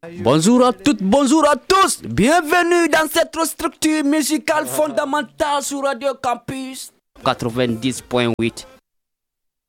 Bonjour à toutes, bonjour à tous. Bienvenue dans cette structure musicale fondamentale sur Radio Campus 90.8.